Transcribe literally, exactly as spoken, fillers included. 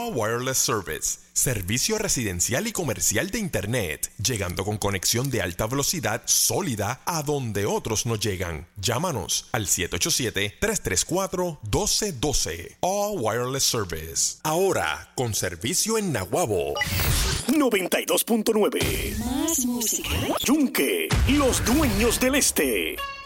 All Wireless Service, servicio residencial y comercial de Internet, llegando con conexión de alta velocidad sólida a donde otros no llegan. Llámanos al siete ocho siete, tres tres cuatro, uno dos uno dos. All Wireless Service. Ahora, con servicio en Naguabo. noventa y dos punto nueve. Más música. Yunque, los dueños del este.